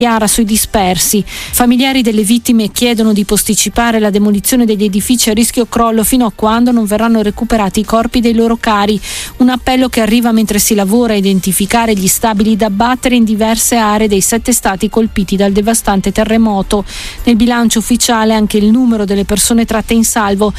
sui dispersi. Familiari delle vittime chiedono di posticipare la demolizione degli edifici a rischio crollo fino a quando non verranno recuperati i corpi dei loro cari. Un appello che arriva mentre si lavora a identificare gli stabili da abbattere in diverse aree dei 7 stati colpiti dal devastante terremoto. Nel bilancio ufficiale anche il numero delle persone tratte in salvo,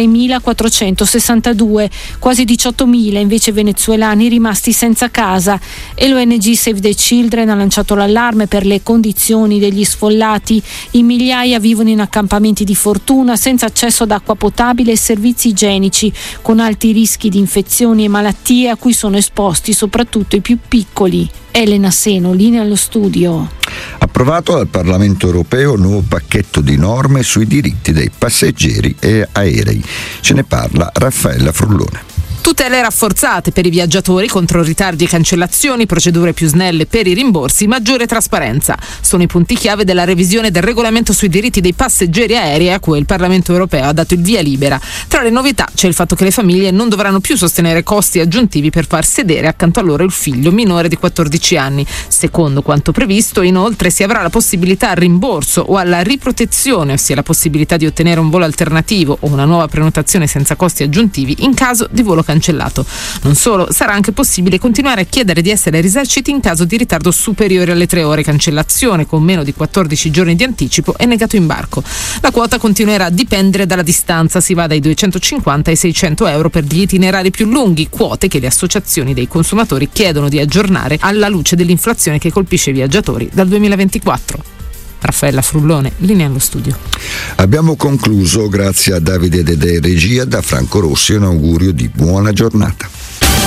6.462, quasi 18.000 invece venezuelani rimasti senza casa, e l'ONG Save the Children ha lanciato l'allarme per le condizioni degli sfollati. In migliaia vivono in accampamenti di fortuna senza accesso ad acqua potabile e servizi igienici, con alti rischi di infezioni e malattie a cui sono esposti soprattutto i più piccoli. Elena Seno, linea allo studio. Approvato dal Parlamento europeo un nuovo pacchetto di norme sui diritti dei passeggeri e aerei. Ce ne parla Raffaella Frullone. Tutele rafforzate per i viaggiatori contro ritardi e cancellazioni, procedure più snelle per i rimborsi, maggiore trasparenza. Sono i punti chiave della revisione del regolamento sui diritti dei passeggeri aerei a cui il Parlamento europeo ha dato il via libera. Tra le novità c'è il fatto che le famiglie non dovranno più sostenere costi aggiuntivi per far sedere accanto a loro il figlio minore di 14 anni. Secondo quanto previsto, inoltre, si avrà la possibilità al rimborso o alla riprotezione, ossia la possibilità di ottenere un volo alternativo o una nuova prenotazione senza costi aggiuntivi in caso di volo cancellato. Non solo, sarà anche possibile continuare a chiedere di essere risarciti in caso di ritardo superiore alle 3 ore, cancellazione con meno di 14 giorni di anticipo e negato imbarco. La quota continuerà a dipendere dalla distanza, si va dai 250 ai 600 euro per gli itinerari più lunghi, quote che le associazioni dei consumatori chiedono di aggiornare alla luce dell'inflazione che colpisce i viaggiatori dal 2024. Raffaella Frullone, linea allo studio. Abbiamo concluso, grazie a Davide Dedè regia, da Franco Rossi un augurio di buona giornata.